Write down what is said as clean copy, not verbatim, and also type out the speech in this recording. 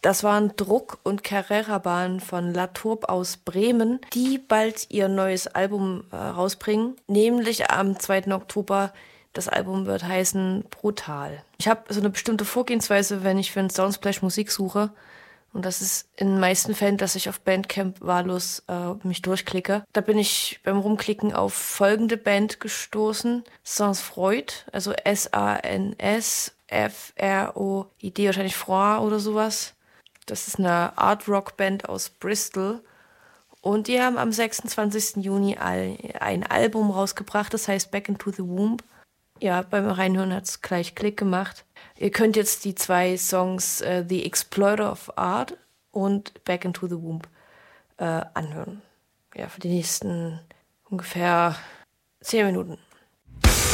Das waren Druck und Carrera-Bahn von La Tourbe aus Bremen, die bald ihr neues Album rausbringen, nämlich am 2. Oktober. Das Album wird heißen Brutal. Ich habe so eine bestimmte Vorgehensweise, wenn ich für einen Soundsplash Musik suche. Und das ist in den meisten Fällen, dass ich auf Bandcamp wahllos mich durchklicke. Da bin ich beim Rumklicken auf folgende Band gestoßen. Sans Freud, also Sansfroid, wahrscheinlich Froid oder sowas. Das ist eine Art-Rock-Band aus Bristol. Und die haben am 26. Juni ein Album rausgebracht, das heißt Back into the Womb. Ja, beim Reinhören hat es gleich Klick gemacht. Ihr könnt jetzt die 2 Songs The Exploiter of Art und Back into the Womb anhören. Ja, für die nächsten ungefähr 10 Minuten.